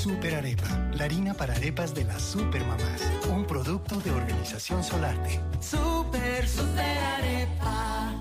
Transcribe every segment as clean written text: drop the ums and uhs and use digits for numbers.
Super Arepa, la harina para arepas de las supermamás. Un producto de Organización Solarte. Super Arepa.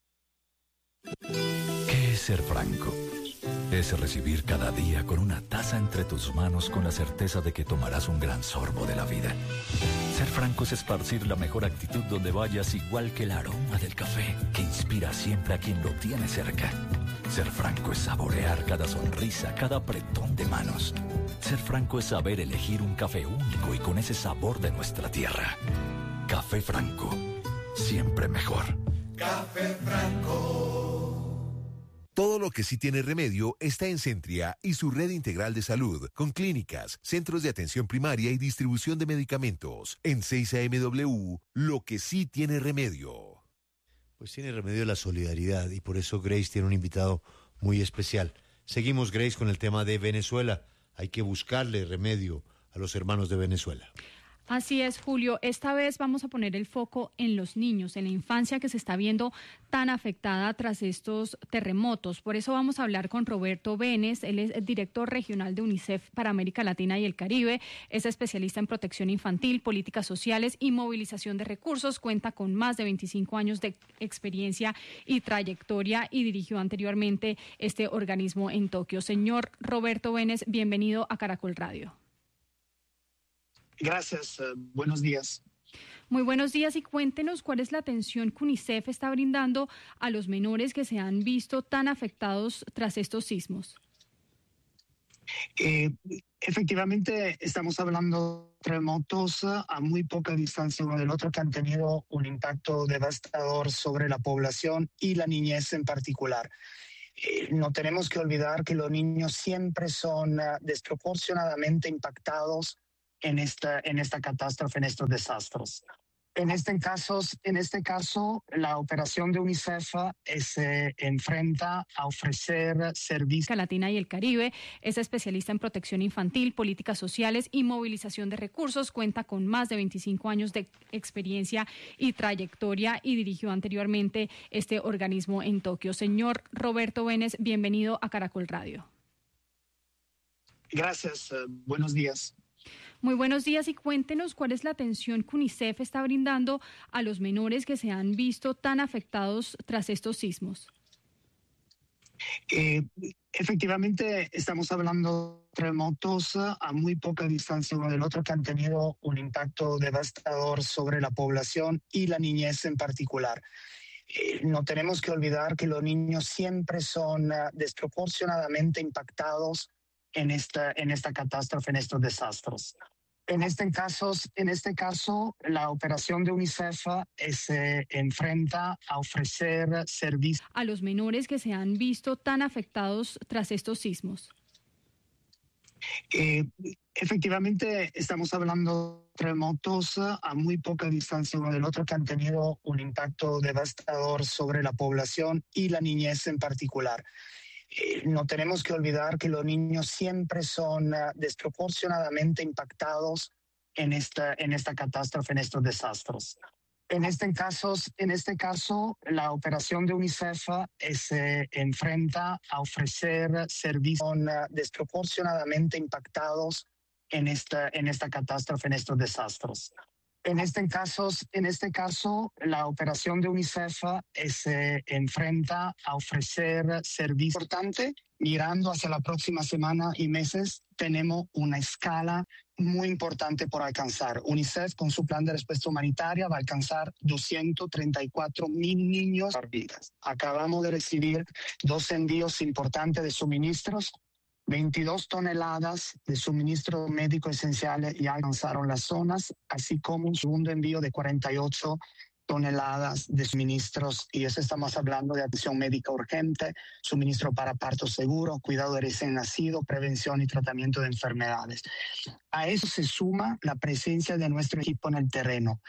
¿Qué es ser franco? Es recibir cada día con una taza entre tus manos con la certeza de que tomarás un gran sorbo de la vida. Ser franco es esparcir la mejor actitud donde vayas, igual que el aroma del café que inspira siempre a quien lo tiene cerca. Ser franco es saborear cada sonrisa, cada apretón de manos. Ser franco es saber elegir un café único y con ese sabor de nuestra tierra. Café Franco, siempre mejor. Café Franco. Todo lo que sí tiene remedio está en Centria y su red integral de salud, con clínicas, centros de atención primaria y distribución de medicamentos. En 6AMW, lo que sí tiene remedio. Pues tiene remedio la solidaridad y por eso Grace tiene un invitado muy especial. Seguimos, Grace, con el tema de Venezuela. Hay que buscarle remedio a los hermanos de Venezuela. Así es, Julio. Esta vez vamos a poner el foco en los niños, en la infancia que se está viendo tan afectada tras estos terremotos. Por eso vamos a hablar con Roberto Benes. Él es director regional de UNICEF para América Latina y el Caribe. Es especialista en protección infantil, políticas sociales y movilización de recursos. Cuenta con más de 25 años de experiencia y trayectoria y dirigió anteriormente este organismo en Tokio. Señor Roberto Benes, bienvenido a Caracol Radio. Gracias, buenos días. Muy buenos días y cuéntenos cuál es la atención que UNICEF está brindando a los menores que se han visto tan afectados tras estos sismos. Efectivamente, estamos hablando de terremotos a muy poca distancia uno del otro que han tenido un impacto devastador sobre la población y la niñez en particular. No tenemos que olvidar que los niños siempre son desproporcionadamente impactados en esta catástrofe, en estos desastres. En este caso, la operación de UNICEF se enfrenta a ofrecer servicios. Latina y el Caribe, es especialista en protección infantil, políticas sociales y movilización de recursos. Cuenta con más de 25 años de experiencia y trayectoria y dirigió anteriormente este organismo en Tokio. Señor Roberto Benes, bienvenido a Caracol Radio. Gracias, buenos días. Muy buenos días y cuéntenos cuál es la atención que UNICEF está brindando a los menores que se han visto tan afectados tras estos sismos. Efectivamente, estamos hablando de terremotos a muy poca distancia uno del otro que han tenido un impacto devastador sobre la población y la niñez en particular. No tenemos que olvidar que los niños siempre son desproporcionadamente impactados en esta catástrofe, en estos desastres. En este caso, la operación de UNICEF se enfrenta a ofrecer servicios a los menores que se han visto tan afectados tras estos sismos. Efectivamente, estamos hablando de terremotos a muy poca distancia uno del otro que han tenido un impacto devastador sobre la población y la niñez en particular. No tenemos que olvidar que los niños siempre son desproporcionadamente impactados en esta catástrofe, en estos desastres. En este caso, la operación de UNICEF se enfrenta a ofrecer servicios desproporcionadamente impactados en esta catástrofe, en estos desastres. En este caso, la operación de UNICEF se enfrenta a ofrecer servicios importantes. Mirando hacia la próxima semana y meses, tenemos una escala muy importante por alcanzar. UNICEF, con su plan de respuesta humanitaria, va a alcanzar 234,000 niños por vida. Acabamos de recibir 2 envíos importantes de suministros. 22 toneladas de suministros médicos esenciales ya alcanzaron las zonas, así como un segundo envío de 48 toneladas de suministros, y eso estamos hablando de atención médica urgente, suministro para parto seguro, cuidado de recién nacido, prevención y tratamiento de enfermedades. A eso se suma la presencia de nuestro equipo en el terreno.